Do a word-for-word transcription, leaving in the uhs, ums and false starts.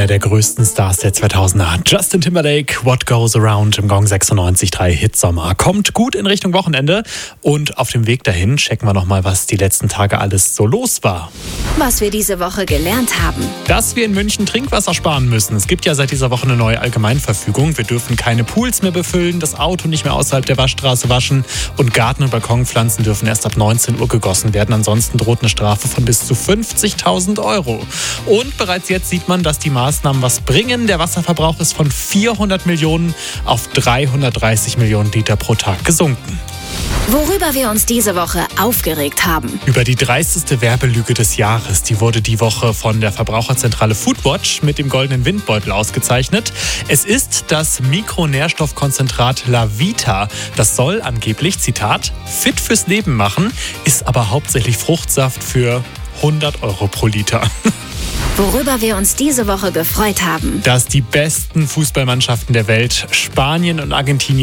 einer der größten Stars der zweitausender. Justin Timberlake, What Goes Around im Gong sechsundneunzig Komma drei Hitsommer. Kommt gut in Richtung Wochenende und auf dem Weg dahin checken wir nochmal, was die letzten Tage alles so los war. Was wir diese Woche gelernt haben. Dass wir in München Trinkwasser sparen müssen. Es gibt ja seit dieser Woche eine neue Allgemeinverfügung. Wir dürfen keine Pools mehr befüllen, das Auto nicht mehr außerhalb der Waschstraße waschen und Garten- und Balkonpflanzen dürfen erst ab neunzehn Uhr gegossen werden. Ansonsten droht eine Strafe von bis zu fünfzigtausend Euro. Und bereits jetzt sieht man, dass die Maßnahmen was bringen. Der Wasserverbrauch ist von vierhundert Millionen auf dreihundertdreißig Millionen Liter pro Tag gesunken. Worüber wir uns diese Woche aufgeregt haben. Über die dreisteste Werbelüge des Jahres. Die wurde die Woche von der Verbraucherzentrale Foodwatch mit dem goldenen Windbeutel ausgezeichnet. Es ist das Mikronährstoffkonzentrat Lavita. Das soll angeblich, Zitat, fit fürs Leben machen, ist aber hauptsächlich Fruchtsaft für hundert Euro pro Liter. Worüber wir uns diese Woche gefreut haben. Dass die besten Fußballmannschaften der Welt, Spanien und Argentinien,